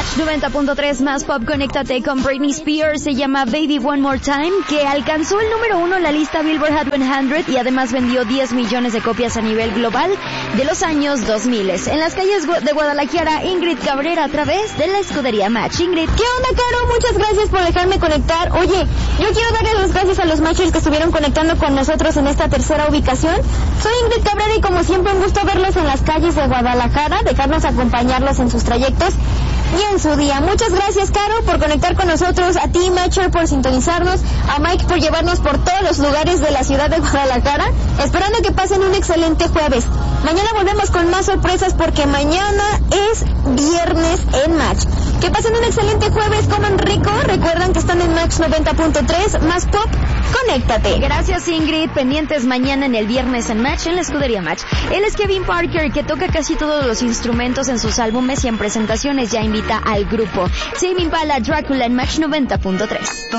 Match 90.3 más pop, conéctate con Britney Spears. Se llama Baby One More Time, que alcanzó el número 1 en la lista Billboard Hot 100 y además vendió 10 millones de copias a nivel global de los años 2000. En las calles de Guadalajara, Ingrid Cabrera a través de la escudería Match. Ingrid. ¿Qué onda, Caro? Muchas gracias por dejarme conectar. Oye, yo quiero darle las gracias a los Matchers que estuvieron conectando con nosotros en esta tercera ubicación. Soy Ingrid Cabrera y como siempre un gusto verlos en las calles de Guadalajara, dejarnos acompañarlos en sus trayectos y en su día. Muchas gracias, Caro, por conectar con nosotros, a ti, Matcher, por sintonizarnos, a Mike por llevarnos por todos los lugares de la ciudad de Guadalajara, esperando que pasen un excelente jueves. Mañana volvemos con más sorpresas porque mañana es viernes en Match. Que pasen un excelente jueves, coman rico, recuerdan que están en Match 90.3, más pop, conéctate. Gracias, Ingrid, pendientes mañana en el viernes en Match, en la escudería Match. Él es Kevin Parker, que toca casi todos los instrumentos en sus álbumes y en presentaciones ya invita al grupo. Tame Impala, Drácula en Match 90.3.